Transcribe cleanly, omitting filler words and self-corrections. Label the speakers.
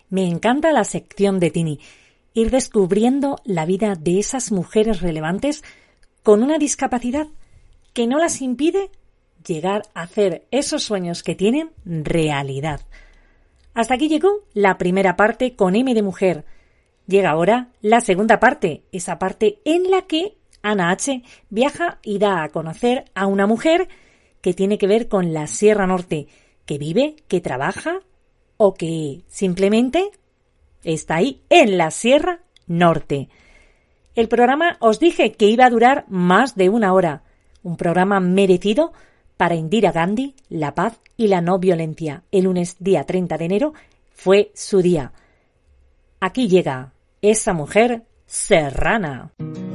Speaker 1: Me encanta la sección de Tini, ir descubriendo la vida de esas mujeres relevantes con una discapacidad que no las impide llegar a hacer esos sueños que tienen realidad. Hasta aquí llegó la primera parte con M de mujer. Llega ahora la segunda parte, esa parte en la que Ana H. viaja y da a conocer a una mujer que tiene que ver con la Sierra Norte, que vive, que trabaja o que simplemente está ahí en la Sierra Norte. El programa os dije que iba a durar más de 1 hora, un programa merecido para Indira Gandhi, la paz y la no violencia. El lunes día 30 de enero fue su día. Aquí llega esa mujer serrana.